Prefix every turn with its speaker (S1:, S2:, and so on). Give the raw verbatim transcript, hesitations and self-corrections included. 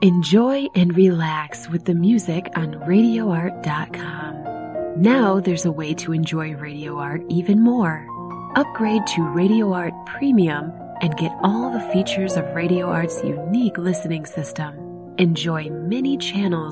S1: Enjoy and relax with the music on radio art dot com. Now there's a way to enjoy Radio Art even more. Upgrade to Radio Art Premium and get all the features of Radio Art's unique listening system. Enjoy many channels